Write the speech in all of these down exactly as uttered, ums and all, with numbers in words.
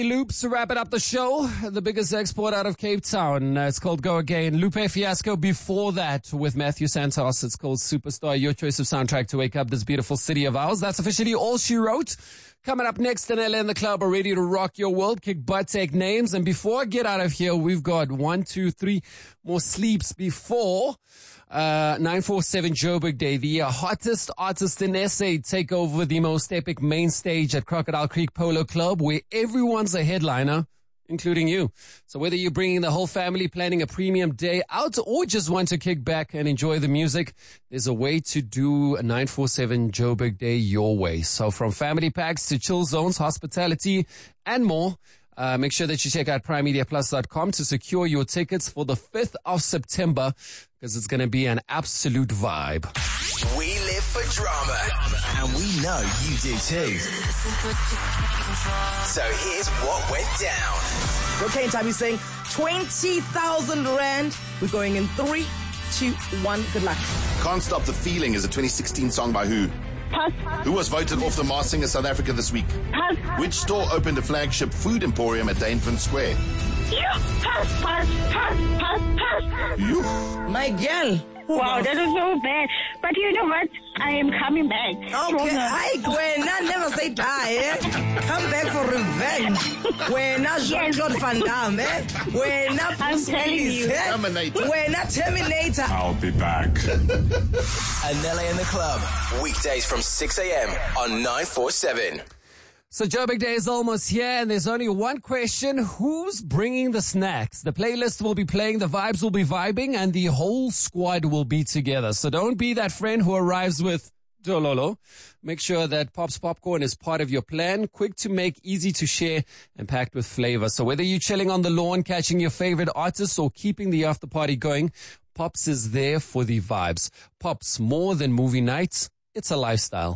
Loops wrapping up the show. The biggest export out of Cape Town. Uh, it's called Go Again. Lupe Fiasco before that with Matthew Santos. It's called Superstar, your choice of soundtrack to wake up this beautiful city of ours. That's officially all she wrote. Coming up next, Danella and the Club are ready to rock your world, kick butt, take names. And before I get out of here, we've got one, two, three more sleeps before uh nine four seven Joburg Day. The uh, hottest artist in S A take over the most epic main stage at Crocodile Creek Polo Club, where everyone's a headliner, including you. So whether you're bringing the whole family, planning a premium day out, or just want to kick back and enjoy the music, there's a way to do a nine four seven Joburg Day your way. So from family packs to chill zones, hospitality, and more, uh, make sure that you check out prime media plus dot com to secure your tickets for the fifth of September, because it's going to be an absolute vibe. We live for drama, and we know you do too. So here's what went down. Okay, time is saying twenty thousand rand. We're going in three, two, one. Good luck. Can't Stop the Feeling is a twenty sixteen song by who? Pass. Who was voted off the Masked Singer South Africa this week? Pass. Which store opened a flagship food emporium at Dainfern Square? You. Pass, pass, pass, pass, pass. You? My girl. Wow, that is so bad. But you know what? I am coming back. Okay, Stronger. hi Gwen. I never say die, eh? Come back for revenge. When I Jean-Claude Van Damme, eh? When I I'm telling you. Terminator. When I Terminator. I'll be back. Anele in the Club, weekdays from six a.m. on nine four seven. So Joburg Day is almost here, and there's only one question. Who's bringing the snacks? The playlist will be playing, the vibes will be vibing, and the whole squad will be together. So don't be that friend who arrives with Dololo. Make sure that Pop's Popcorn is part of your plan. Quick to make, easy to share, and packed with flavor. So whether you're chilling on the lawn, catching your favorite artists, or keeping the after party going, Pops is there for the vibes. Pops, more than movie nights, it's a lifestyle.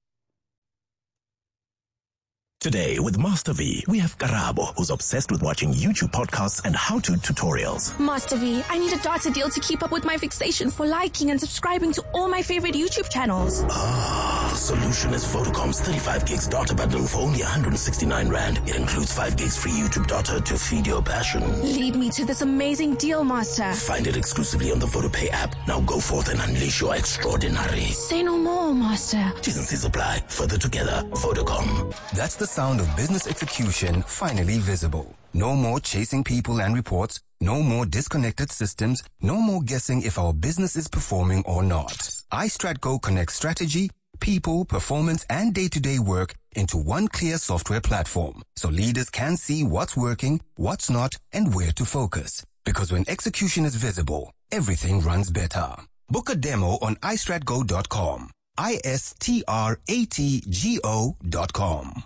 Today with Master V, we have Karabo, who's obsessed with watching YouTube podcasts and how-to tutorials. Master V, I need a data deal to keep up with my fixation for liking and subscribing to all my favorite YouTube channels. Ah, the solution is Vodacom's thirty-five gigs data bundle for only one hundred sixty-nine rand. It includes five gigs free YouTube data to feed your passion. Lead me to this amazing deal, Master. Find it exclusively on the VodaPay app. Now go forth and unleash your extraordinary. Say no more, Master. T's and C's apply. Further together, Vodacom. That's the sound of business execution finally visible. No more chasing people and reports. No more disconnected systems. No more guessing if our business is performing or not. iStratGo connects strategy, people, performance, and day-to-day work into one clear software platform, so leaders can see what's working, what's not, and where to focus. Because when execution is visible, everything runs better. Book a demo on i strat go dot com. I S T R A T G O dot com.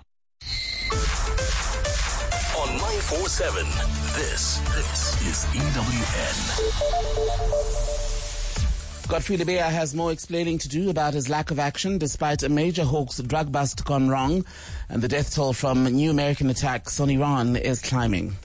On nine four seven, this, this is E W N. Godfrey Lebeya has more explaining to do about his lack of action despite a major Hawks drug bust gone wrong, and the death toll from new American attacks on Iran is climbing.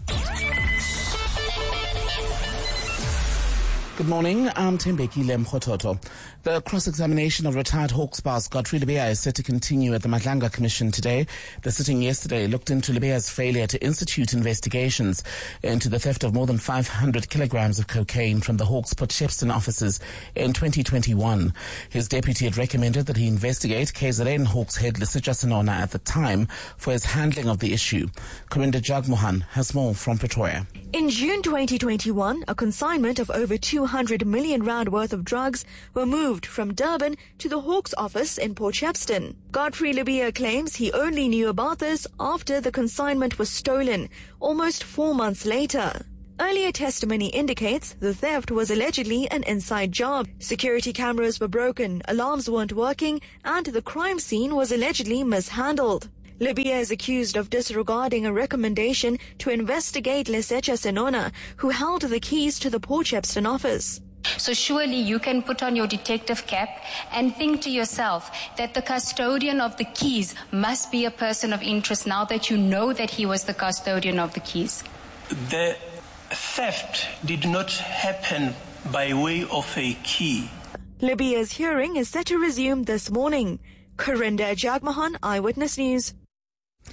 Good morning, I'm Tembeki Lemkhototo. The cross-examination of retired Hawks boss Godfrey Lebeya is set to continue at the Madlanga Commission today. The sitting yesterday looked into Lebeya's failure to institute investigations into the theft of more than five hundred kilograms of cocaine from the Hawks Port Shepstone offices in twenty twenty-one. His deputy had recommended that he investigate K Z N Hawks head Lesitja Senona at the time for his handling of the issue. Corinda Jagmohan has more from Pretoria. In June twenty twenty-one, a consignment of over two hundred million rand worth of drugs were moved from Durban to the Hawks office in Port Shepstone. Godfrey Lebeya claims he only knew about this after the consignment was stolen, almost four months later. Earlier testimony indicates the theft was allegedly an inside job. Security cameras were broken, alarms weren't working, and the crime scene was allegedly mishandled. Lebeya is accused of disregarding a recommendation to investigate Lesitja Senona, who held the keys to the Port Shepstone office. So surely you can put on your detective cap and think to yourself that the custodian of the keys must be a person of interest now that you know that he was the custodian of the keys. The theft did not happen by way of a key. Lebeya's hearing is set to resume this morning. Corinda Jagmohan, Eyewitness News.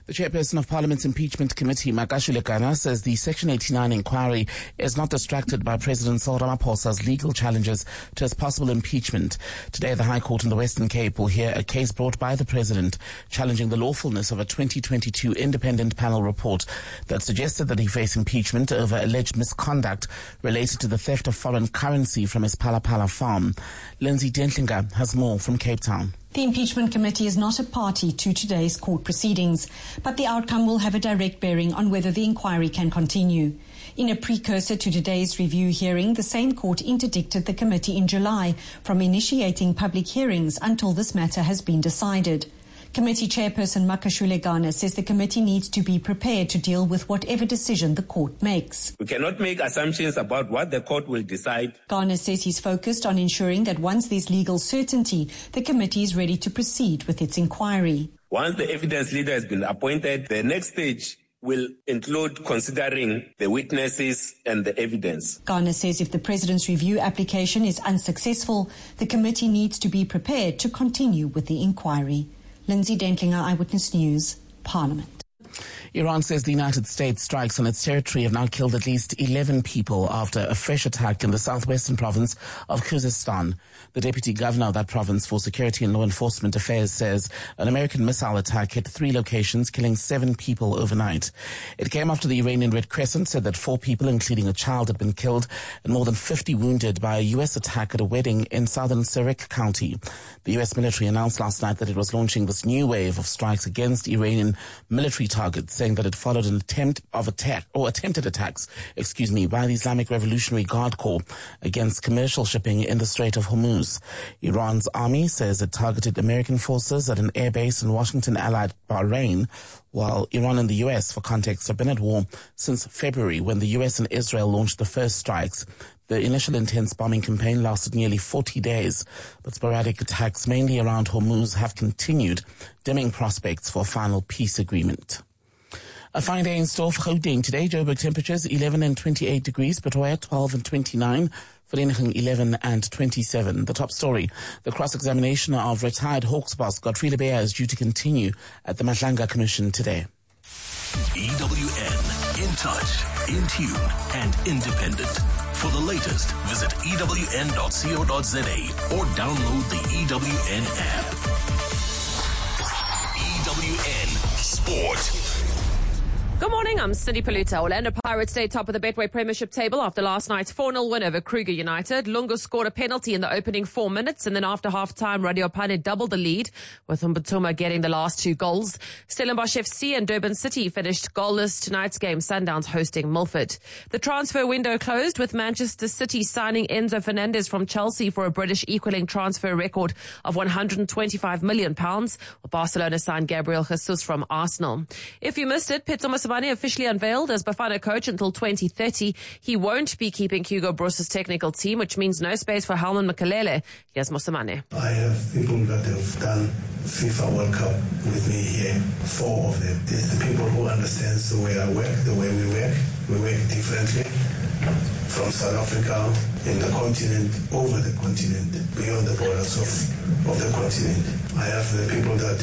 The chairperson of Parliament's Impeachment Committee, Makashule Gana, says the Section eighty-nine inquiry is not distracted by President Cyril Ramaphosa's legal challenges to his possible impeachment. Today, the High Court in the Western Cape will hear a case brought by the President challenging the lawfulness of a twenty twenty-two independent panel report that suggested that he face impeachment over alleged misconduct related to the theft of foreign currency from his Phala Phala farm. Lindsay Dentlinger has more from Cape Town. The Impeachment Committee is not a party to today's court proceedings, but the outcome will have a direct bearing on whether the inquiry can continue. In a precursor to today's review hearing, the same court interdicted the committee in July from initiating public hearings until this matter has been decided. Committee Chairperson Makashule Gana says the committee needs to be prepared to deal with whatever decision the court makes. We cannot make assumptions about what the court will decide. Gana says he's focused on ensuring that once there's legal certainty, the committee is ready to proceed with its inquiry. Once the evidence leader has been appointed, the next stage will include considering the witnesses and the evidence. Gana says if the President's review application is unsuccessful, the committee needs to be prepared to continue with the inquiry. Lindsay Dentlinger, Eyewitness News, Parliament. Iran says the United States strikes on its territory have now killed at least eleven people after a fresh attack in the southwestern province of Khuzestan. The deputy governor of that province for security and law enforcement affairs says an American missile attack hit three locations, killing seven people overnight. It came after the Iranian Red Crescent said that four people, including a child, had been killed and more than fifty wounded by a U S attack at a wedding in southern Sirik County. The U S military announced last night that it was launching this new wave of strikes against Iranian military targets, saying that it followed an attempt of attack or attempted attacks, excuse me, by the Islamic Revolutionary Guard Corps against commercial shipping in the Strait of Hormuz. Iran's army says it targeted American forces at an airbase in Washington-allied Bahrain, while Iran and the U S, for context, have been at war since February when the U S and Israel launched the first strikes. The initial intense bombing campaign lasted nearly forty days, but sporadic attacks mainly around Hormuz have continued, dimming prospects for a final peace agreement. A fine day in store for Gauteng today. Joburg temperatures eleven and twenty-eight degrees, Pretoria twelve and twenty-nine, Vereeniging eleven and twenty-seven. The top story, the cross-examination of retired Hawks boss Godfrey Lebeya is due to continue at the Madlanga Commission today. E W N, in touch, in tune and independent. For the latest, visit E W N dot co dot za or download the E W N app. E W N Sport. Good morning, I'm Cindy Paluta. Orlando Pirates stay top of the Betway Premiership table after last night's four nil win over Kruger United. Lungu scored a penalty in the opening four minutes, and then after half-time, Radio Pane doubled the lead, with Mbutuma getting the last two goals. Stellenbosch F C and Durban City finished goalless tonight's game, Sundowns hosting Milford. The transfer window closed, with Manchester City signing Enzo Fernandez from Chelsea for a British equaling transfer record of one hundred twenty-five million pounds, while Barcelona signed Gabriel Jesus from Arsenal. If you missed it, Pitso Mosimane officially unveiled as Bafana coach until twenty thirty. He won't be keeping Hugo Broos's technical team, which means no space for Helman Makalele. Here's Mosimane. I have people that have done FIFA World Cup with me here, four of them. It's the people who understand the way I work, the way we work. We work differently from South Africa, in the continent, over the continent, beyond the borders of, of the continent. I have the people that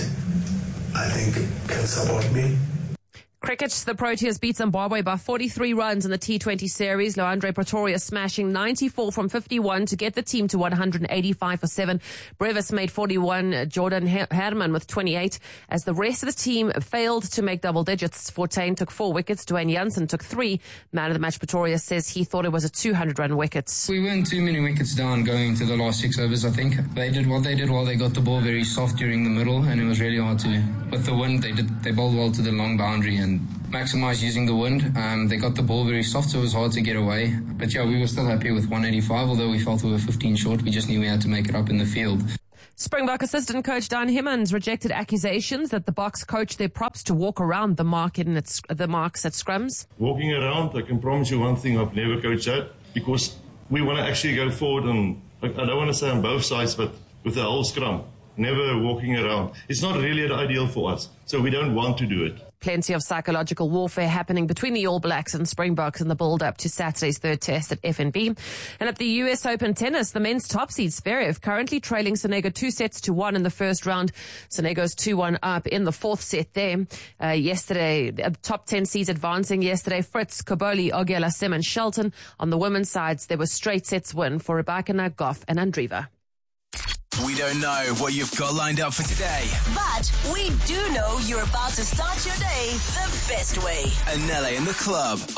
I think can support me. Cricket, the Proteas beat Zimbabwe by forty-three runs in the T twenty series. Loandre Pretoria smashing ninety-four from fifty-one to get the team to one hundred eighty-five for seven. Brevis made forty-one, Jordan Herman with twenty-eight. As the rest of the team failed to make double digits, Fortuin took four wickets, Dwayne Jansen took three. Man of the match Pretoria says he thought it was a two hundred run wicket. We weren't too many wickets down going into the last six overs, I think. They did what they did while they got the ball very soft during the middle, and it was really hard to, with the wind, they did they bowled well to the long boundary and maximised using the wind. Um, they got the ball very soft, so it was hard to get away. But yeah, we were still happy with one eighty-five, although we felt we were fifteen short. We just knew we had to make it up in the field. Springbok assistant coach Dan Himmons rejected accusations that the Boks coached their props to walk around the mark in its, the marks at scrums. Walking around, I can promise you one thing, I've never coached that, because we want to actually go forward on, I don't want to say on both sides, but with the whole scrum. Never walking around. It's not really ideal for us, so we don't want to do it. plenty of psychological warfare happening between the All Blacks and Springboks in the build-up to Saturday's third test at F N B. And at the U S Open tennis, the men's top seed Zverev currently trailing Sonego two sets to one in the first round. Sonego's two one up in the fourth set there. Uh, yesterday, uh, top ten seeds advancing yesterday. Fritz, Koboli, Ogela, Sim and Shelton. On the women's sides, there were straight sets win for Rybakina, Goff and Andreeva. We don't know what you've got lined up for today, but we do know you're about to start your day the best way. Anele in the club.